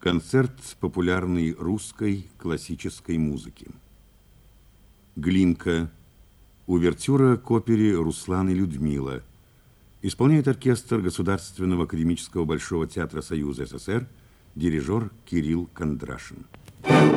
Концерт популярной русской классической музыки. Глинка. Увертюра к опере «Руслан и Людмила». Исполняет оркестр Государственного академического Большого театра Союза СССР, дирижер Кирилл Кондрашин.